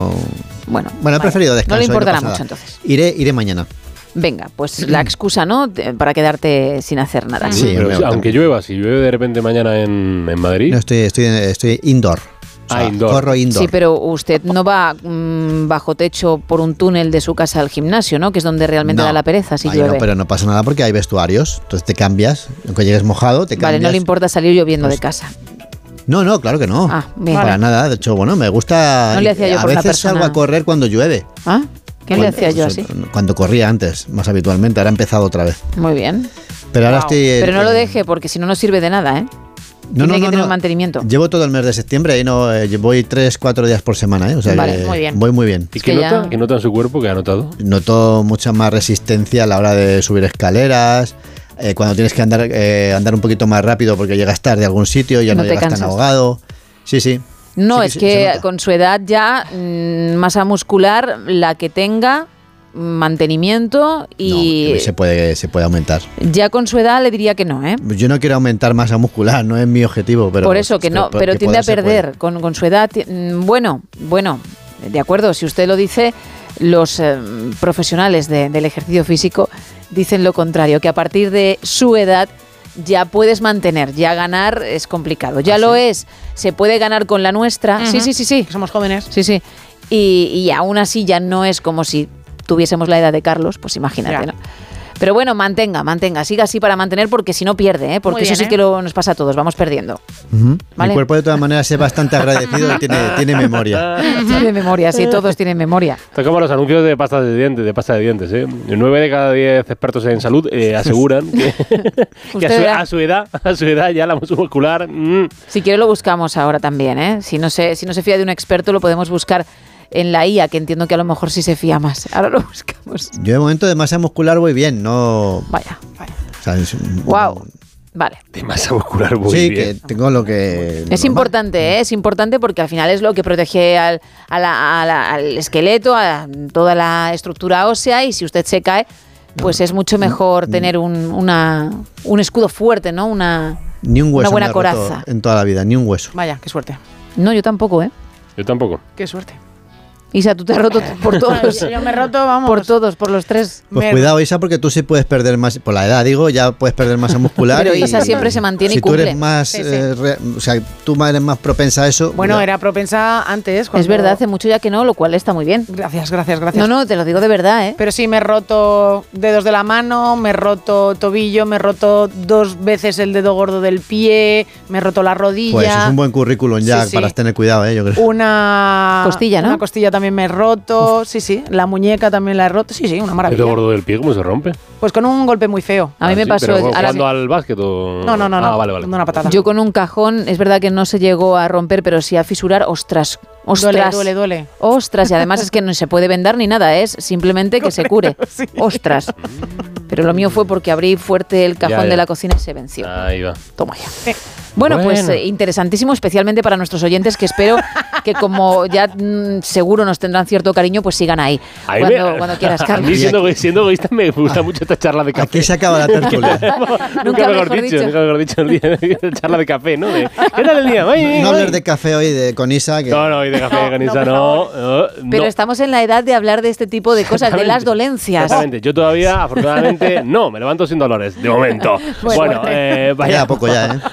Bueno, he preferido descansar. No le importará mucho entonces. Iré mañana. Venga, pues la excusa, ¿no? Para quedarte sin hacer nada. Sí, pero aunque llueva, si llueve de repente mañana en Madrid. No, estoy indoor. Indoor. Corro indoor. Sí, pero usted no va bajo techo por un túnel de su casa al gimnasio, ¿no? Que es donde realmente da la pereza si llueve. No, pero no pasa nada porque hay vestuarios. Entonces te cambias. Aunque llegues mojado, te cambias. Vale, no le importa salir lloviendo de casa. No, claro que no. Bien. Para nada. De hecho, me gusta. No le hacía yo por a veces salgo a correr cuando llueve. ¿Ah? ¿Qué le hacía yo así? Cuando corría antes, más habitualmente. Ahora he empezado otra vez. Muy bien. Pero ahora estoy. Pero no lo deje porque si no, no sirve de nada, ¿eh? Tiene que tener un mantenimiento. Llevo todo el mes de septiembre y voy 3-4 días por semana, ¿eh? O sea, vale, muy bien. Voy muy bien. ¿Y qué nota? ¿Qué nota en su cuerpo? ¿Qué ha notado? Noto mucha más resistencia a la hora de subir escaleras. Cuando tienes que andar un poquito más rápido porque llegas tarde a algún sitio, ya no llegas tan ahogado. Sí. No, sí, es que con su edad ya masa muscular, la que tenga, mantenimiento y... No, se puede aumentar. Ya con su edad le diría que no, ¿eh? Yo no quiero aumentar masa muscular, no es mi objetivo, pero... Por eso que no, pero tiende a perder con su edad. Bueno, de acuerdo, si usted lo dice, los profesionales del ejercicio físico dicen lo contrario, que a partir de su edad ya puedes mantener, ya ganar es complicado. Ya lo es, se puede ganar con la nuestra. Uh-huh. Sí. Que somos jóvenes. Sí. Y aún así ya no es como si tuviésemos la edad de Carlos, pues imagínate, ¿no? Pero bueno, mantenga, siga así para mantener, porque si no pierde, ¿eh? Porque bien, eso sí que nos pasa a todos, vamos perdiendo. Uh-huh. ¿Vale? Mi cuerpo de todas maneras es bastante agradecido y tiene memoria. Tiene memoria, sí, todos tienen memoria. Esto es como los anuncios de pasta de dientes, ¿eh? 9 de cada 10 expertos en salud aseguran que a su edad ya la masa muscular... Si quiere lo buscamos ahora también, ¿eh? Si no se fía de un experto, lo podemos buscar en la IA, que entiendo que a lo mejor sí se fía más. Ahora lo buscamos. Yo de momento de masa muscular voy bien, no... Vaya. O sea, wow. Vale. De masa muscular muy bien. Sí, que tengo lo que... Es importante, ¿eh? Es importante porque al final es lo que protege al esqueleto, a toda la estructura ósea, y si usted se cae, pues es mucho mejor tener un escudo fuerte, ¿no? Ni un hueso una buena me he roto coraza. en toda la vida, ni un hueso. Vaya, qué suerte. No, yo tampoco, ¿eh? Yo tampoco. Qué suerte. Isa, tú te has roto por todos. Yo me he roto, vamos. Por todos, por los tres. Pues cuidado, Isa, porque tú sí puedes perder más, por la edad digo, ya puedes perder masa muscular. Pero Isa siempre se mantiene si y cumple. tú eres más, Sí. o sea, tú eres más propensa a eso. Bueno, ya. era propensa antes. Es verdad, hace mucho ya que no, lo cual está muy bien. Gracias. No, te lo digo de verdad, ¿eh? Pero sí, me he roto dedos de la mano, me he roto tobillo, me he roto 2 veces el dedo gordo del pie, me he roto la rodilla. Pues es un buen currículum ya Sí. para tener cuidado, yo creo. Una costilla, ¿no? Una costilla también me he roto. Sí. La muñeca también la he roto. Sí, una ¿El maravilla. dedo gordo del pie cómo se rompe? Pues con un golpe muy feo. A mí me pasó... ¿Pero ahora jugando al básquet o...? No. Ah, vale. Dando una patada. Yo con un cajón, es verdad que no se llegó a romper, pero sí a fisurar. Ostras. Duele. Ostras, y además es que no se puede vendar ni nada, es simplemente que se cure. Sí. Ostras. Pero lo mío fue porque abrí fuerte el cajón Ya. de la cocina y se venció. Ahí va. Toma ya. Bueno, pues interesantísimo, especialmente para nuestros oyentes, que espero que como ya seguro nos tendrán cierto cariño, pues sigan ahí. Cuando quieras, A Carlos. mí, siendo egoísta, me gusta mucho esta charla de café. Aquí se acaba la tertulia. Nunca mejor dicho. Nunca mejor dicho, el día de charla de café, ¿no? ¿Qué tal el día? No hables de café hoy con Isa. Que... No, hoy de café con Isa no. Pero estamos en la edad de hablar de este tipo de cosas, de las dolencias. Exactamente. Yo todavía, afortunadamente, no, me levanto sin dolores, de momento. Bueno, Queda poco ya, ¿eh?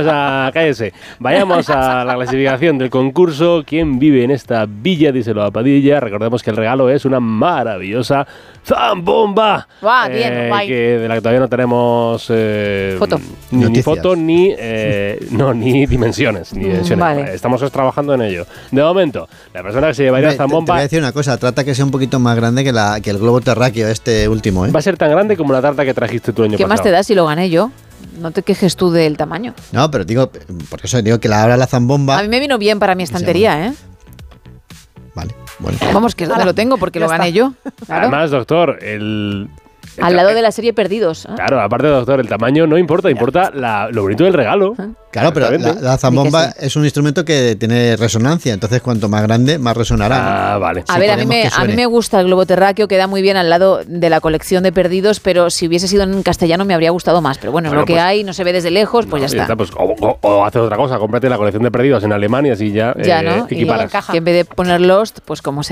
Vayamos a la clasificación del concurso. ¿Quién vive en esta villa? Díselo a Padilla. Recordemos que el regalo es una maravillosa zambomba. Bien, guay. Que de la que todavía no tenemos foto. Ni foto ni dimensiones. Vale. Estamos trabajando en ello. De momento, la persona que se llevaría la Te voy zambomba a decir una cosa, trata que sea un poquito más grande que el globo terráqueo este último, ¿eh? va a ser tan grande como la tarta que trajiste tú el año ¿Qué pasado. más te da si lo gané yo? No te quejes tú del tamaño. No, pero por eso digo que ahora la zambomba... A mí me vino bien para mi estantería, ¿eh? Vale, bueno. Vamos, que es donde lo tengo porque lo gané yo. Claro. Además, doctor, Al lado de la serie Perdidos. Claro, aparte, doctor, el tamaño no importa, importa lo bonito del regalo. Claro, pero la zambomba es un instrumento que tiene resonancia, entonces cuanto más grande, más resonará. Vale. A ver, a mí me gusta el globo terráqueo, queda muy bien al lado de la colección de Perdidos, pero si hubiese sido en castellano me habría gustado más. Pero bueno, lo que hay, no se ve desde lejos, pues ya está. Pues, o haces otra cosa, cómprate la colección de Perdidos en Alemania, así ya ¿no? equiparas. Que en vez de poner Lost, pues como se